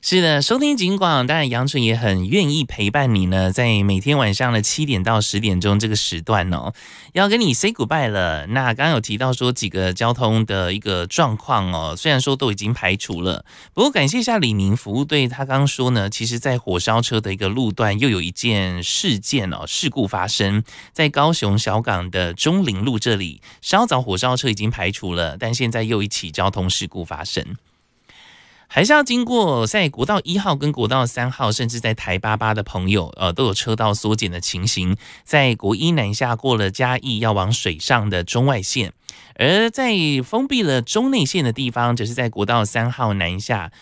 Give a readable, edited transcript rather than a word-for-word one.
是的，收听警广，当然杨纯也很愿意陪伴你呢，在每天晚上的7点到10点钟这个时段哦，要跟你 say goodbye 了。那刚刚有提到说几个交通的一个状况哦，虽然说都已经排除了，不过感谢一下李明服务队，他刚刚说呢，其实在火烧车的一个路段又有一件事故发生，在高雄小港的中林路这里，稍早火烧车已经排除了，但现在又一起交通事故发生。还是要经过在国道1号跟国道3号，甚至在台88的朋友，都有车道缩减的情形。在国一南下过了嘉义，要往水上的中外线。而在封闭了中内线的地方，则是在国道3号南下